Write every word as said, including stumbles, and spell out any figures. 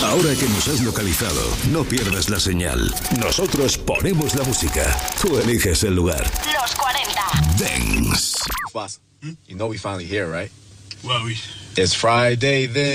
Ahora que nos has localizado, no pierdas la señal. Nosotros ponemos la música. Tú eliges el lugar. Los cuarenta. Dance. Boss, you know we finally here, right? Well, we... It's Friday then.